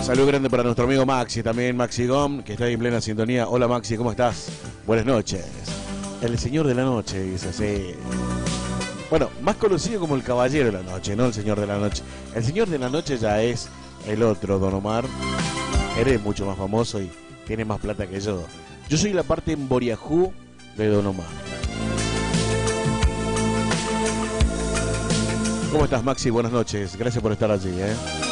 Saludo grande para nuestro amigo Maxi, también Maxi Gom, que está ahí en plena sintonía. Hola Maxi, ¿cómo estás? Buenas noches. El señor de la noche, dice así. Bueno, más conocido como el caballero de la noche, no el señor de la noche. El señor de la noche ya es el otro, Don Omar. Eres mucho más famoso y tiene más plata que yo. Yo soy la parte emboriajú de Don Omar. ¿Cómo estás, Maxi? Buenas noches. Gracias por estar allí,